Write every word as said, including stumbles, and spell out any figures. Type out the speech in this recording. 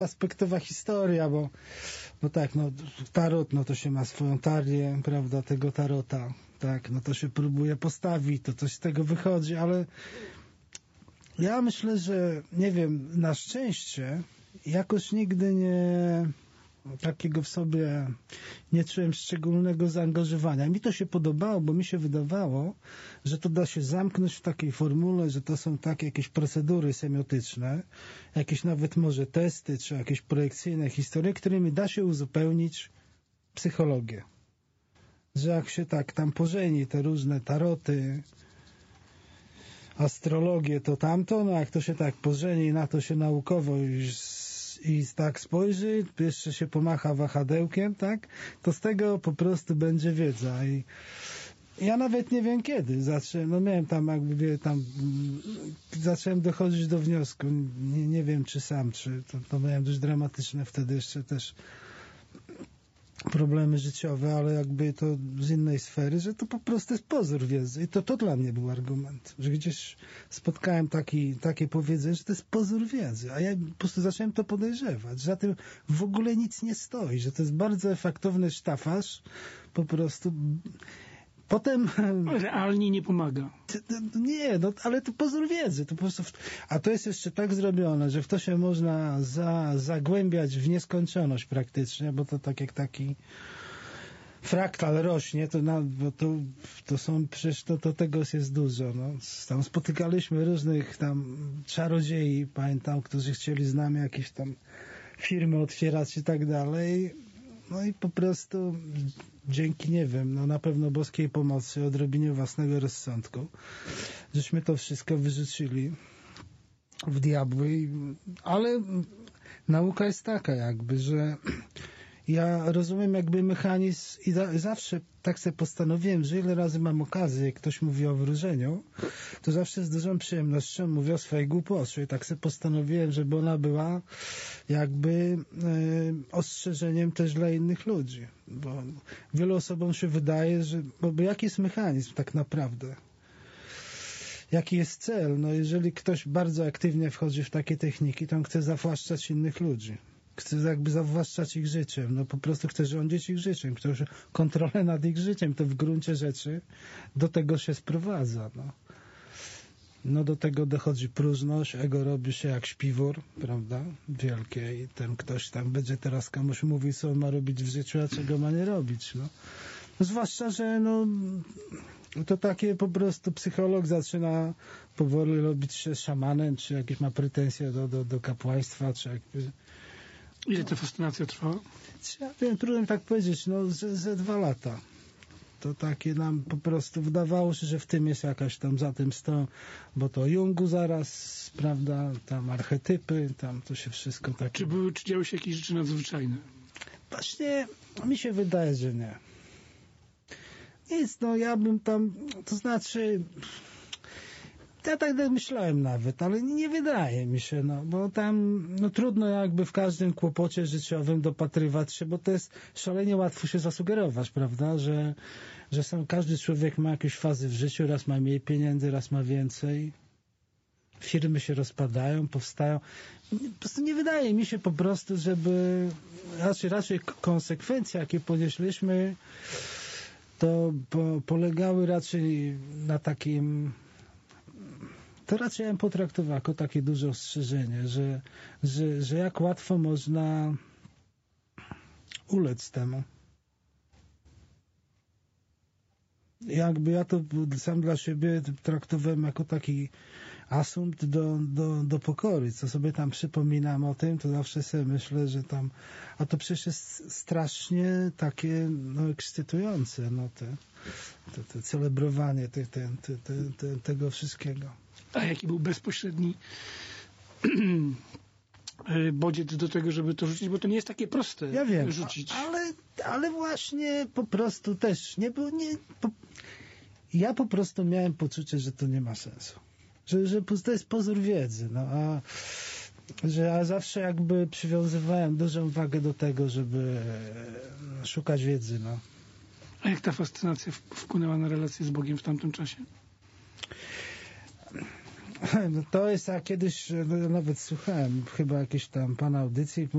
aspektowa historia, bo, bo tak, no tarot, no to się ma swoją tarię, prawda, tego tarota, tak, no to się próbuje postawić, to coś z tego wychodzi, ale ja myślę, że nie wiem, na szczęście jakoś nigdy nie takiego w sobie nie czułem szczególnego zaangażowania. Mi to się podobało, bo mi się wydawało, że to da się zamknąć w takiej formule, że to są takie jakieś procedury semiotyczne, jakieś nawet może testy, czy jakieś projekcyjne historie, którymi da się uzupełnić psychologię. Że jak się tak tam pożeni te różne taroty, astrologię, to tamto, no jak to się tak pożeni, na to się naukowo już i tak spojrzy, jeszcze się pomacha wahadełkiem, tak, to z tego po prostu będzie wiedza. I ja nawet nie wiem kiedy zacząłem, no miałem tam jakby tam, zacząłem dochodzić do wniosku, nie, nie wiem czy sam, czy to, to miałem dość dramatyczne wtedy jeszcze też problemy życiowe, ale jakby to z innej sfery, że to po prostu jest pozór wiedzy. I to, to dla mnie był argument, że gdzieś spotkałem taki, takie powiedzenie, że to jest pozór wiedzy, a ja po prostu zacząłem to podejrzewać, że za tym w ogóle nic nie stoi, że to jest bardzo efektowny sztafaż, po prostu. Potem... Realnie nie pomaga. Nie, no, ale to pozór wiedzy. To po prostu, a to jest jeszcze tak zrobione, że w to się można za, zagłębiać w nieskończoność praktycznie, bo to tak jak taki fraktal rośnie, to, na, bo to, to są, przecież to, to tego jest dużo. No. Tam spotykaliśmy różnych tam czarodziei, pamiętam, którzy chcieli z nami jakieś tam firmy otwierać i tak dalej. No i po prostu dzięki, nie wiem, no na pewno boskiej pomocy, odrobinie własnego rozsądku, żeśmy to wszystko wyrzucili w diabły, ale nauka jest taka jakby, że ja rozumiem jakby mechanizm i za, zawsze tak sobie postanowiłem, że ile razy mam okazję, jak ktoś mówi o wróżeniu, to zawsze z dużą przyjemnością mówię o swojej głupocie i tak sobie postanowiłem, żeby ona była jakby y, ostrzeżeniem też dla innych ludzi, bo wielu osobom się wydaje, że bo, bo jaki jest mechanizm tak naprawdę? Jaki jest cel? No jeżeli ktoś bardzo aktywnie wchodzi w takie techniki, to on chce zawłaszczać innych ludzi. Chce jakby zawłaszczać ich życiem. No po prostu chce rządzić ich życiem. Chce kontrolę nad ich życiem. To w gruncie rzeczy do tego się sprowadza. No, no do tego dochodzi próżność. Ego robi się jak śpiwór, prawda? Wielkie. I ten ktoś tam będzie teraz komuś mówił, co on ma robić w życiu, a czego ma nie robić. No. Zwłaszcza, że no to takie po prostu psycholog zaczyna powoli robić się szamanem, czy jakieś ma pretensje do, do, do kapłaństwa, czy jakby... Ile ta fascynacja trwała? Ja wiem, trudno tak powiedzieć, no ze, ze dwa lata. To takie nam po prostu wydawało się, że w tym jest jakaś tam za tym sto, bo to Jungu zaraz, prawda, tam archetypy, tam to się wszystko tak... Czy były, czy działy się jakieś rzeczy nadzwyczajne? Właśnie mi się wydaje, że nie. Nic, no ja bym tam, to znaczy... Ja tak myślałem nawet, ale nie wydaje mi się, no, bo tam no, trudno jakby w każdym kłopocie życiowym dopatrywać się, bo to jest szalenie łatwo się zasugerować, prawda, że, że są, każdy człowiek ma jakieś fazy w życiu, raz ma mniej pieniędzy, raz ma więcej, firmy się rozpadają, powstają. Po prostu nie wydaje mi się po prostu, żeby raczej, raczej konsekwencje, jakie ponieśliśmy, to po, polegały raczej na takim... To raczej ja bym potraktował jako takie duże ostrzeżenie, że, że, że jak łatwo można ulec temu. Jakby ja to sam dla siebie traktowałem jako taki asumpt do, do, do pokory. Co sobie tam przypominam o tym, to zawsze sobie myślę, że tam... A to przecież jest strasznie takie no, ekscytujące, no, te, te, te celebrowanie te, te, te, te, te, tego wszystkiego. A jaki był bezpośredni bodziec do tego, żeby to rzucić? Bo to nie jest takie proste ja wiem, rzucić. Ale, ale właśnie po prostu też nie było... Nie, po, ja po prostu miałem poczucie, że to nie ma sensu. Że, że to jest pozór wiedzy. No, a, że ja zawsze jakby przywiązywałem dużą wagę do tego, żeby szukać wiedzy. No. A jak ta fascynacja wpłynęła na relacje z Bogiem w tamtym czasie? No to jest, a kiedyś no, nawet słuchałem chyba jakieś tam pana audycji,